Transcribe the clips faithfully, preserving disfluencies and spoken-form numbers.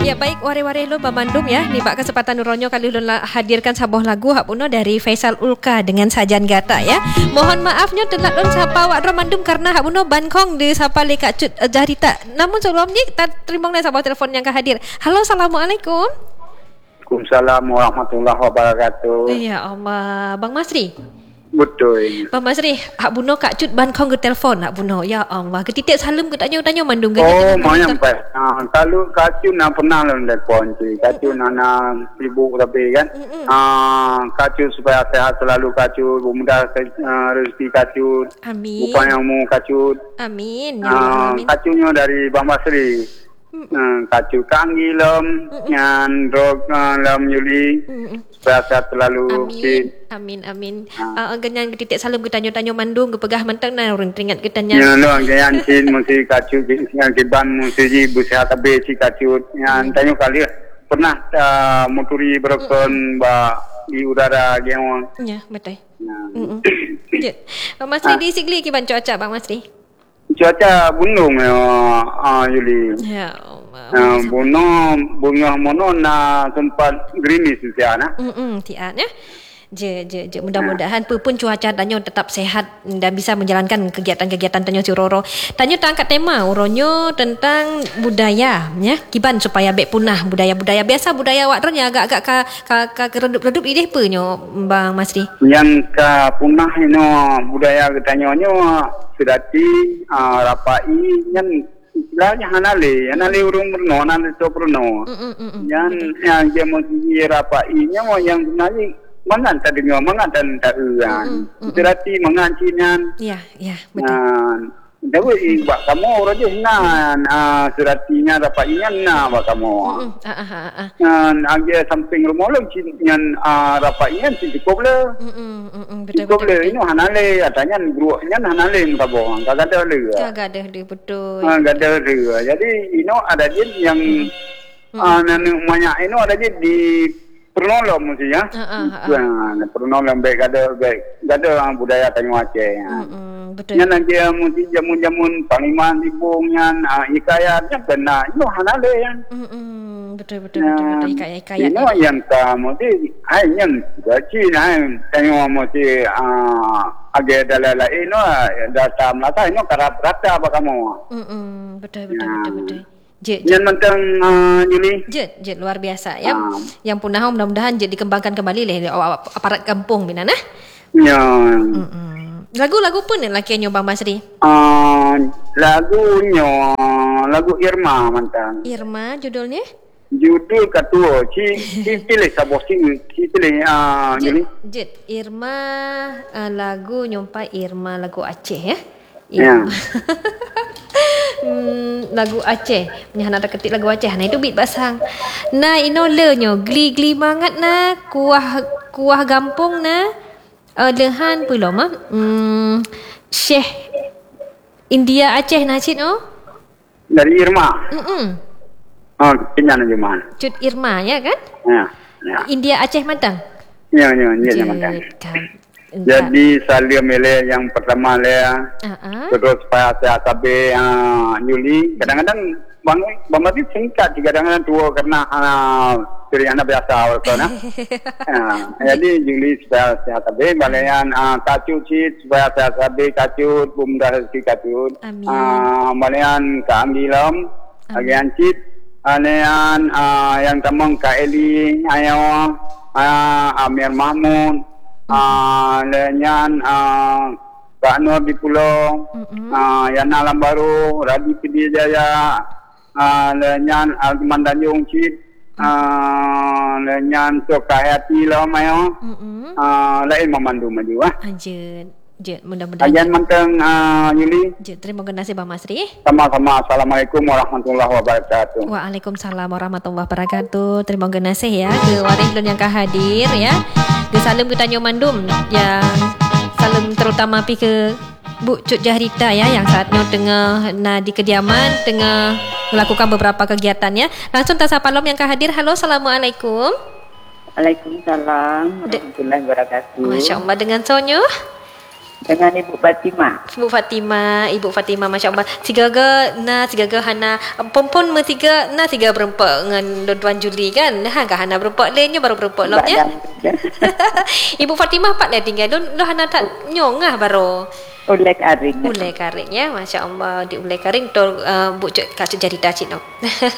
Ya baik, wari-wari lo Bamandum ya. Ni bak kesempatan nuronyo kali ulun hadirkan sebuah lagu hak puno dari Faisal Ulka dengan Sajan Gata ya. Mohon maafnya telat ulun sapa wak Romandum karena hak puno Bankong di sapa le Kak Cut uh, Jahrita. Namun sebelumnya kita terima kasih sebuah telefon yang kehadir. Halo, assalamualaikum. Waalaikumsalam warahmatullahi wabarakatuh. Ya Allah, Bang Masri. Betul. Bang Masri, hak buno Kak Cut Bankong ke telefon hak buno. Ya Allah, ketitik salam ke tanya-tanya mandung ke. Oh, mau nyampe. Ah, kalau Kak Cut nak pernah lah telefon tu. Kak Cut nak sibuk tapi kan. Ah, Kak Cut supaya sehat selalu Kak Cut, mudah uh, rezeki Kak Cut. Amin. Upaya mu Kak Cut. Amin. Ya Ah, amin. Kak Cutnya dari Bang Masri. Hmm, Kak Cut kangi lem, ngan rok lem Yuli. Supaya sehat selalu. Amin. Amin amin. Ah uh, ganyan ketitik salam ke tanya-tanya mandung ke pegah mentang na orang teringat ke tanya. Ya lo ganyan sin mesti Kak Cut yang kiban mesti ji busehat abe si Kak Cut. Yang tanya kali pernah uh, moturi berokon ba di udara geon. Ya, betul. Ya. Hmm. Ya. Bang Masri di Sigli kiban cuaca Bang Masri. Cuaca bundung ya uh, Yuli. Ya Allah. Uh, bunga bunga mono na sempat gerimis siana. Hmm, tian ya. Je, je, je. Mudah-mudahan pun pun cuaca Tanyo tetap sehat dan bisa menjalankan kegiatan-kegiatan Tanyo Siroro. Tanyo angkat tema uronyo tentang budaya ya. Kiban supaya bek punah budaya-budaya biasa budaya wakron ya agak-agak ka ka, ka keredup-redup ideh pe nyo Bang Masri. Yang ka punah ino budaya ketanyonyo sedati uh, rapai yang istilahnya hanale, hanale urung berno, hanale so berno. Yang yang dia mesti rapai nya yang sebenarnya mangan tadi nyo mangan dan taruan berarti mangan cinan ya ya betul nah dewe bak kamu ora je nan ah suratinya dapat inyan na bak kamu ah ah ah nan age samping rumah lo cinan dapat inyan cukup le betul cukup le ini hanale katanya grunya hanale kabo enggak ada le enggak ada de betul enggak ada le jadi ino ada je yang nanu banyak ino ada je di Pernolong mesti ya. Uh, uh, uh. Nah, pernolong baik ada baik ada budaya Tanjung Aceh. Ya. Uh, betul. Yang nanti mesti jamun-jamun panglima tibungnya uh, ikayatnya kena itu hanale ya. Uh, uh, betul betul betul betul ikayat-ikayat. Ini yang ka mesti hanya gaji nah Tanjung mesti uh, agak dalala ino data melata ino karap rata apa kamu. Uh, uh, betul betul ya. betul betul. Je, je. Yang tentang uh, Yuli. Je, je luar biasa ya. Uh. Yang punah mudah-mudahan je dikembangkan kembali leh aparat kampung bina nah. Ya. Mm-mm. Lagu-lagu pun yang laki nyo Bang Masri. Uh, lagunya lagu Irma mantan. Irma judulnya? Judul ketua ci ci pilih sabos ci ci pilih ah Yuli. Je, Irma uh, lagu nyompai Irma lagu Aceh ya. Ya. hmm, lagu Aceh. Punya anak ketik lagu Aceh. Nah itu beat basang. Nah ino le nyo gli-gli mangat na kuah kuah gampung na uh, lehan pulo mah. Hmm, Syekh India Aceh nasid oh. Dari Irma. Hmm. Oh, kenyan aja man. Cut Irma ya kan? Ya. Ya. India Aceh matang. Ya, ya, ya, matang. Jadi salia mele yang pertama le uh-uh. terus supaya saya tabe uh, Yuli kadang-kadang bang bang mati singkat kadang-kadang tua karena uh, dari anak biasa orang nah. uh, jadi Yuli supaya saya tabe balayan uh, kacut cit supaya saya tabe kacut bumda rezeki kacut uh, balayan keambilam agian cit balayan uh, yang tamang ka Eli ayo uh, Amir Mahmud Ah, uh, lenyan ah uh, Kak Nur di Pulau, mm-hmm. uh, Yana Alam Baru, Radi Pidi Jaya, ah uh, lenyan Alman Tanjung Cid, ah uh, lenyan Sokayati lah mayo, mm-hmm. ah uh, lain memandu maju ah. Anjir, je mudah-mudahan. Ajan menteng uh, Yuli. Je, terima kasih Bang Masri. Sama-sama. Assalamualaikum warahmatullahi wabarakatuh. Waalaikumsalam warahmatullahi wabarakatuh. Terima kasih ya ke waris yang hadir ya. Dia salam ke Tanjung Mandum yang salam terutama pi ke Bu Cut Jahrita ya yang saatnya tengah na di kediaman tengah melakukan beberapa kegiatan ya. Langsung tasa palom yang hadir. Halo, assalamualaikum. Waalaikumsalam warahmatullahi wabarakatuh. Masya Allah dengan Sonyo. dengan Ibu Fatimah. Ibu Fatimah, Ibu Fatimah, masya-Allah. Sigaga na sigaga hana pompon me tiga na tiga berempat dengan Tuan Juli kan. Ha kan hana berempat lainnya baru berempat lah ya. Ibu Fatimah pak dah tinggal. Lu lu hana tak nyongah baru. Ulai karing. Ulai karing ya, masya-Allah. Di ulai karing tu uh, Bu Cik Kak Cik Jarita Cik no.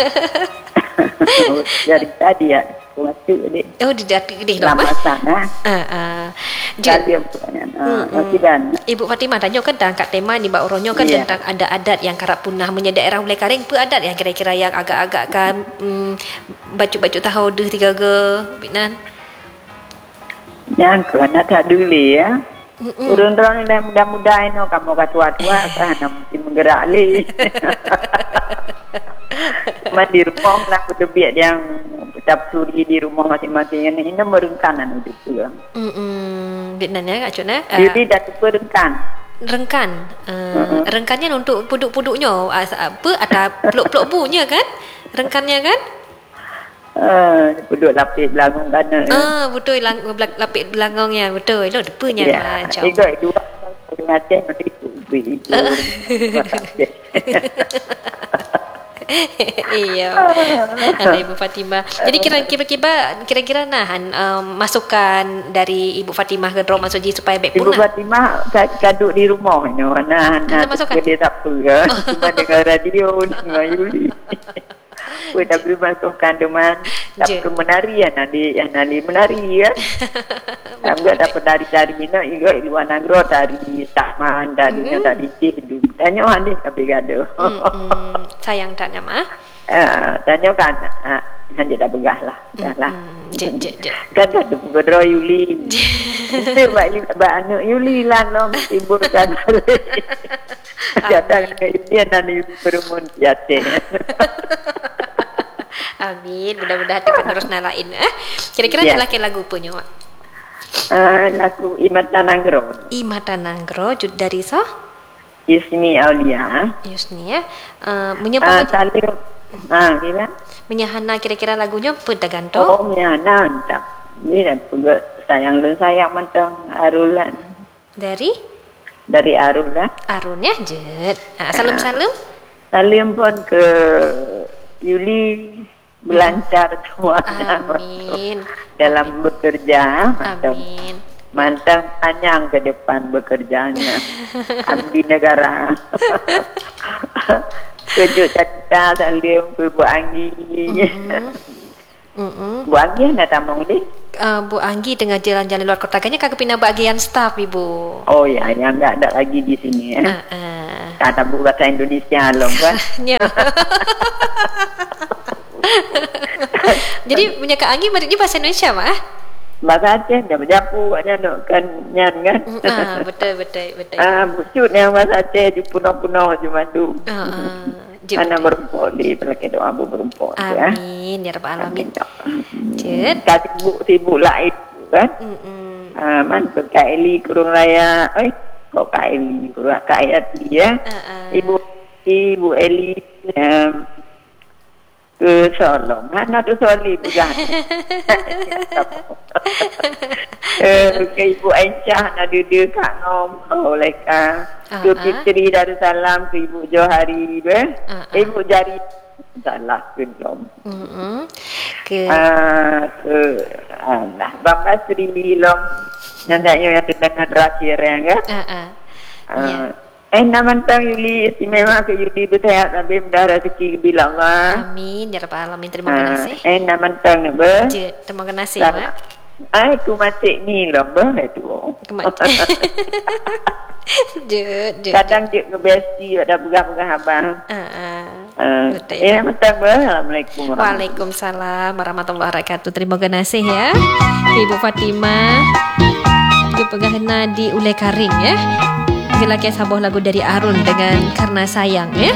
Jadi tadi ya. Waktu ni. Oh, di dati gede lah. Lama sana. Ah, ah. Jadi hmm, Ibu Fatimah tanya kan tentang kat tema ni Mbak Uronyo kan yeah. tentang ada adat yang kerap punah menye daerah Ulai Karing. Apa adat yang kira-kira yang agak-agak kan hmm, baju-baju tahu deh tiga ke Binan? Yang kena tak dulu ya. Urun-urun yang muda-muda ini kamu kat tua-tua kan mesti menggerak li. Cuma di rumah lah kutebiat yang tapsuri di rumah masing-masing ini ini merengkanan hidup tu. Hmm, Vietnam ya Kak Cun eh. Jadi dah tu rengkan. Rengkan. Uh, uh-huh. Rengkannya untuk puduk-puduknya apa ada peluk-peluk bunya kan? Rengkannya kan? Uh, puduk lapik belangong kana. Ah, betul lang, lapik belangongnya betul. Lo depunya yeah. macam. Tiga dua ngaceh nanti tu. Iya, ada Ibu Fatimah. Jadi kira-kira kira-kira nahan um, masukan dari Ibu Fatimah ke drama Soji supaya baik Ibu Fatimah kaduk di rumah ni, nah nah dia tak apa kan, cuma dengar radio dengar Yuli. Weh dah beri masukan teman, tak perlu menari ya nanti, yang nanti menari ya. Enggak dapat dari-dari ni, juga luar negara dari taman, dari dari cidu. Tanya ande tapi gaduh. Sayang tanya mah. Ah, tanya kan, hanya dah begah lah, dah lah. Jek jek jek. Kan ada berdua Yuli. Itu baik anak Yuli lah nom timbul kan. Kadang dia nanti berumun jatuh. Amin, mudah-mudahan hati penerus nalain eh. Kira-kira yeah. laki lagu punya Wak? Uh, lagu Imatan Nanggro. Imatan Nanggro dari so? Yusni Aulia. Yusni ya. Uh, menyapa uh, saling ah gila. Menyahana kira-kira lagunya pada ganto. Oh, menyahana tak. Ini juga sayang dan sayang mantang Arulan. Dari? Dari Arulan. Arun ya, jet. Ah, salam-salam. Salam pun ke Yuli berlancar semua. Amin. Dalam bekerja. Mantap. Amin. Mantap panjang ke depan bekerjanya. Abdi negara. Kejut cita salim ke Bu Anggi. Mm-hmm. Bu Anggi nak tamang ni? Uh, Bu Anggi tengah jalan-jalan luar kota. Kayaknya kagak pindah bagian staff Ibu. Oh ya, yang enggak ada lagi di sini ya. Uh, uh. Kata Bu bahasa Indonesia loh kan. Jadi punya Kak Anggi maksudnya bahasa Indonesia mah? Bahasa Aceh dah berjapu ada nak kan nyan kan. Ah betul betul betul. Ah bucut yang bahasa Aceh di punau-punau cuma tu. Ah Anak berumpuk di pelakon doa Bu berumpuk ya. Amin ya rabbal alamin. Cet. Kasih Bu sibuk lah itu kan. Hmm. Ah man Kak Eli kurung raya. Eh kok Kak Eli kurang Kak Ayati ya. Ibu Ibu Eli um, ke Solong. Mana tu Soli bukan. Eh ke Ibu Aisyah nak duduk kat ngom oleh ka. Ke Fitri Darussalam ke Ibu Johari eh. Ibu Jari salah ke ngom. Hmm. Ke ah ke Allah Bapa Sri Long. Nandanya yang terdengar terakhir ya kan? Ah ah. Eh nama tang Yuli istimewa ke Yuli bersehat Nabi mendarah rezeki bilang lah. Amin ya rabbal alamin. Terima kasih. Eh nama tang ne ber. Terima kasih Mak. Ai ku macik ni lah ber itu. Jut jut. Kadang je ke besti ada begah-begah abang. Ha ah. Eh nama tang ber. Assalamualaikum. Waalaikumsalam warahmatullahi wabarakatuh. Terima kasih ya Ibu Fatimah. Ibu pegahna di Ulai Karing ya. Lagi sabuh lagu dari Arun dengan Karena Sayang ya.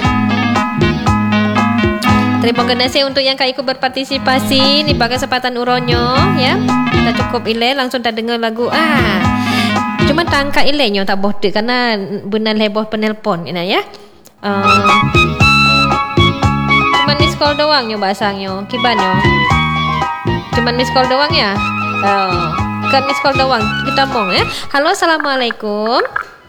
Terima kasih untuk yang ikut berpartisipasi di kesempatan Uronyo ya. Dah cukup ile langsung tak dengar lagu ah. Cuma tangka ilenya tak bodoh karena benar heboh penelpon ini ya. Um, cuma miss call doang nyo bahasanya. Kibanyo. Cuma miss call doang ya. Oh, kan miss call doang. Kita mong ya. Halo, assalamualaikum.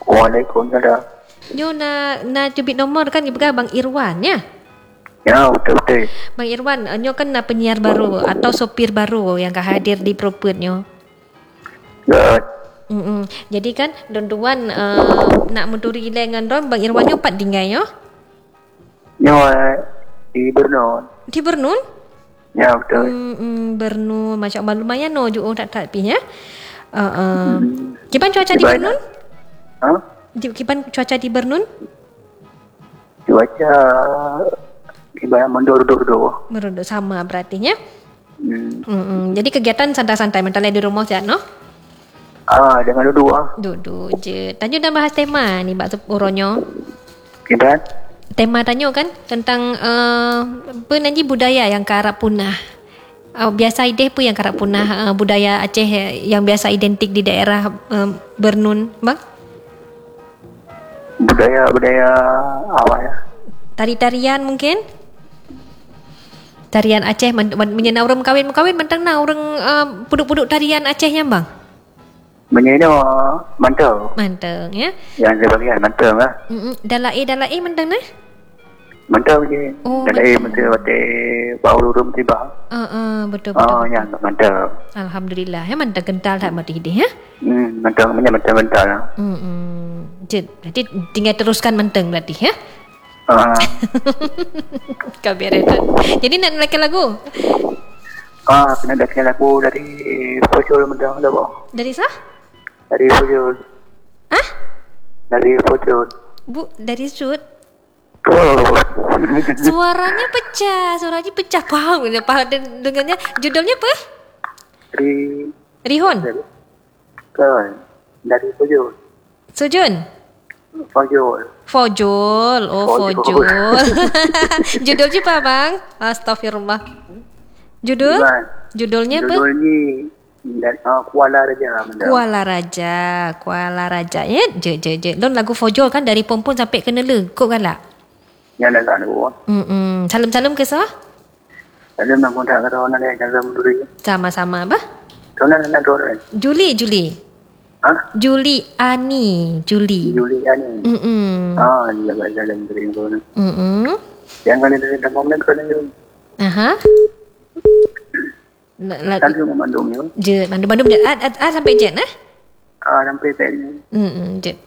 Waalaikumsalam. Nyo na na cubit nomor kan ibu Bang Irwan ya? Ya, betul-betul. Bang Irwan, nyo kan na penyiar baru atau sopir baru yang akan hadir di Propet nyo. Ya. Mm-mm. Jadi kan don-duan uh, nak menduri dengan don Bang Irwan nyo pat tinggal yo? Nyo di Bernun. Di Bernun? Ya, betul. Mm-mm, Bernun, Masya Allah lumayan no jo tak tak pi ya. Uh, uh. Hmm. Kipan cuaca di, di Bernun? Ha? Di, kipan cuaca di Bernun? Cuaca ibarat mendor-dor. Mendor sama berarti ya. Hmm. Mm-mm. Jadi kegiatan santai-santai mentalai di rumah saja no? Ah, dengan duduk ah. Duduk je. Tanyo dah bahas tema ni bak uronyo. Kipan? Tema tanyo kan tentang uh, apa nanti budaya yang kerap punah. Uh, biasa ideh pun yang kerap punah uh, budaya Aceh yang biasa identik di daerah uh, Bernun, bang? Budaya-budaya apa ya? Tari-tarian mungkin? Tarian Aceh men- men- menyenau orang kawin-kawin mentang na orang uh, puduk-puduk tarian Acehnya, bang? Menyenau mantau. Mantau ya. Yang sebagian mantau lah. Mm-mm. Dalai dalai mentang na? Mantau je. Oh, dalai mantau bate bau rum tiba. Uh, uh, betul betul. Oh, yang mantau. Alhamdulillah ya mantau kental tak mati dia ya. Hmm, mantau punya mantau-mantau lah. Hmm. Jadi tinggal teruskan menteng berarti ya. Ah. Kabiretan. Jadi nak nak lagu? Ah, kena dah lagu dari Fojol mantau dah boh. Dari sah? Dari Fojol. Ah? Dari Fojol. Bu, dari Sud. Oh. Suaranya pecah, suaranya pecah. Faham dia faham dengannya. Judulnya apa? Dari Rihon. Kan. Dari Fojol. Sujun. Fojol. Fojol. Oh, Fojol. Judulnya apa, bang? Astagfirullah. Judul? Judulnya apa? Judul ni dari uh, Kuala Raja. Mandang. Kuala Raja, Kuala Raja. Ya, je je je. Don lagu Fojol kan dari Pompon sampai ke Nela. Kok kan lah? Ya dah tak ada. Hmm, salam-salam ke sah? Salam nak kontak ke orang lain dalam duri. Sama-sama apa? Orang nak orang. Juli, Juli. Ha? Juli Ani, Juli. Juli Ani. Hmm. Ah, dia baca dalam duri orang. Hmm. Yang kali dari dalam mana kau ni? Aha. Lagi Tanjung Bandung ni. je Bandung Bandung je ah, ah, ah sampai jet nah. Ah, sampai tadi. Hmm, jet.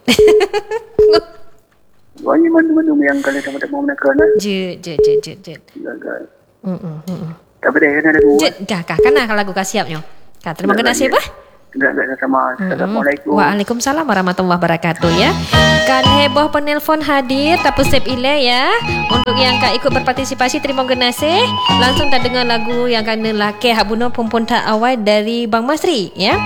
Banyak Bandung-Bandung yang kali dapat mau nak kena. Je je je je je. Gagal. Hmm hmm. Tapi dah ada dua. Jet dah kah kana lagu ka siapnya. Ka terima kasih apa? Tidak ada sama. Assalamualaikum. Waalaikumsalam warahmatullahi wabarakatuh ya. Kan heboh penelpon hadir tapi save ile ya. Untuk yang kak ikut berpartisipasi terima kasih. Langsung tak dengar lagu yang kena laki habuno pumpun tak awal dari Bang Masri ya.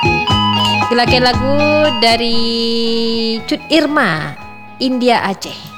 Laki lagu dari Cut Irma India Aceh.